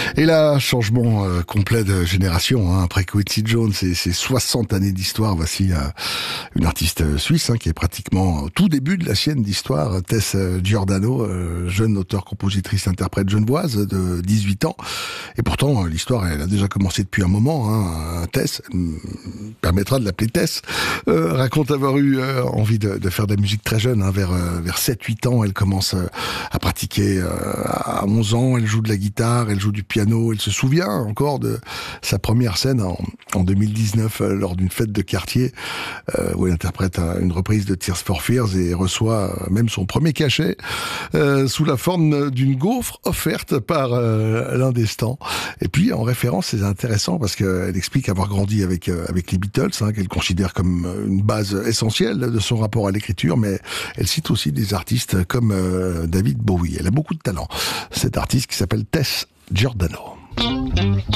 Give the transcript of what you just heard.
Et là, changement complet de génération, hein. Après Quincy Jones et ses 60 années d'histoire, voici une artiste suisse qui est pratiquement au tout début de la sienne d'histoire, Tess Giordano, jeune auteure-compositrice-interprète genevoise de 18 ans. Et pourtant, l'histoire, elle a déjà commencé depuis un moment. Tess, permettra de l'appeler Tess, raconte avoir eu envie de faire de la musique très jeune, vers 7-8 ans. Elle commence à pratiquer à 11 ans, elle joue de la guitare, elle joue du piano, elle se souvient encore de sa première scène en 2019 lors d'une fête de quartier où elle interprète une reprise de Tears for Fears et reçoit même son premier cachet sous la forme d'une gaufre offerte par l'un des stands. Et puis en référence, c'est intéressant parce qu'elle explique avoir grandi avec les Beatles, qu'elle considère comme une base essentielle de son rapport à l'écriture, mais elle cite aussi des artistes comme David Bowie. Elle a beaucoup de talent, cette artiste qui s'appelle Tess Giordano.